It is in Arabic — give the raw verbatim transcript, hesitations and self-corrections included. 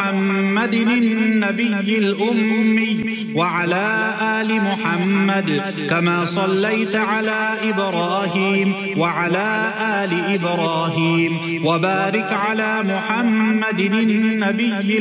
محمد النبي الأمي وعلى آل محمد كما صليت على إبراهيم وعلى آل إبراهيم وبارك على محمد النبي